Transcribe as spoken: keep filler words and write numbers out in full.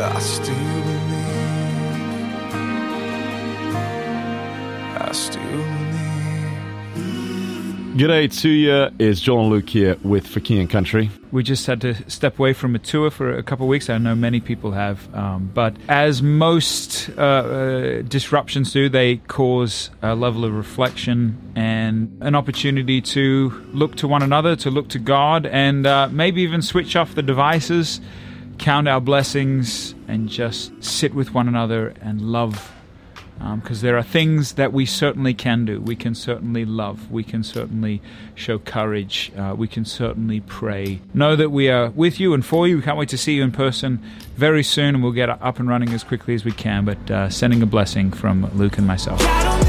I still believe, I still believe. G'day to you, it's John and Luke here with For King and Country. We just had to step away from a tour for a couple of weeks. I know many people have. Um, but as most uh, uh, disruptions do, they cause a level of reflection and an opportunity to look to one another, to look to God, and uh, maybe even switch off the devices, count our blessings, and just sit with one another and love. Because um, there are things that we certainly can do. We can certainly love. We can certainly show courage. Uh, we can certainly pray. Know that we are with you and for you. We can't wait to see you in person very soon, and we'll get up and running as quickly as we can. But uh, sending a blessing from Luke and myself.